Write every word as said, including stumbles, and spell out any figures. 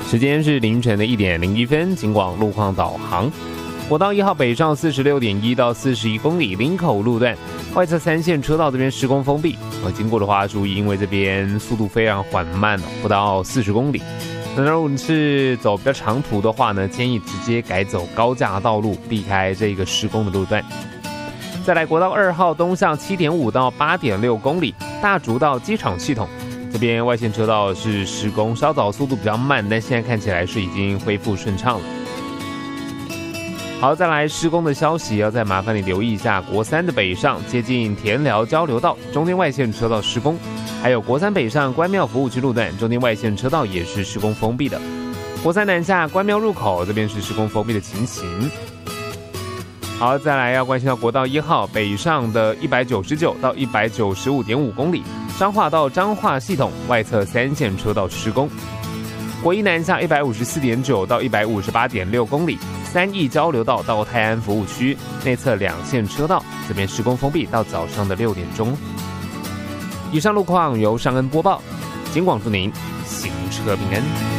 时间是凌晨的一点零一分，警广路况导航。国道一号北上四十六点一到四十一公里，林口路段外侧三线车道这边施工封闭，呃，经过的话注意，因为这边速度非常缓慢，不到四十公里。那如果你是走比较长途的话呢，建议直接改走高架道路，避开这个施工的路段。再来国道二号东向七点五到八点六公里，大竹到机场系统。这边外线车道是施工，稍早速度比较慢，但现在看起来是已经恢复顺畅了。好，再来施工的消息，要再麻烦你留意一下国三的北上接近田寮交流道中间外线车道施工，还有国三北上关庙服务区路段中间外线车道也是施工封闭的。国三南下关庙入口这边是施工封闭的情形。好，再来要关心到国道一号北上的一百九十九到一百九十五点五公里，彰化到彰化系统外侧三线车道施工。国一南下一百五十四点九到一百五十八点六公里，三义交流道到泰安服务区内侧两线车道这边施工封闭到早上的六点钟。以上路况由尚恩播报，警广祝您行车平安。